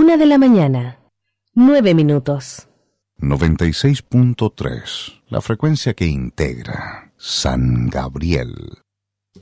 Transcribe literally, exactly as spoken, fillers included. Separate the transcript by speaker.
Speaker 1: Una de la mañana, nueve minutos.
Speaker 2: noventa y seis punto tres, la frecuencia que integra San Gabriel.